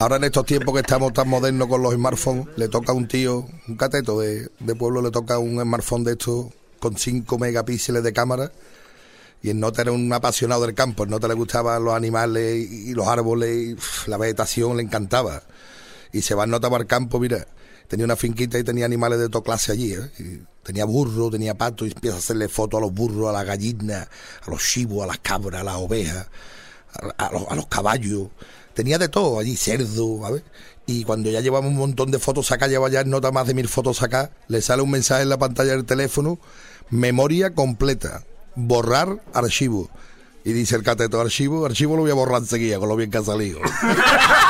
Ahora en estos tiempos que estamos tan modernos con los smartphones, le toca a un tío, un cateto de pueblo, le toca un smartphone de estos con 5 megapíxeles de cámara. Y el Nota era un apasionado del campo, el Nota le gustaban los animales y los árboles, y la vegetación le encantaba. Y se va el Nota para el campo, mira, tenía una finquita y tenía animales de toda clase allí, y tenía burro, tenía pato, y empieza a hacerle fotos a los burros, a las gallinas, a los chivos, a las cabras, a las ovejas, a los caballos. Tenía de todo allí, cerdo, ¿sabes? Y cuando ya llevamos un montón de fotos sacadas, lleva ya el Nota más de 1000 fotos sacadas, le sale un mensaje en la pantalla del teléfono: memoria completa, borrar archivo. Y dice el cateto: archivo lo voy a borrar enseguida con lo bien que ha salido.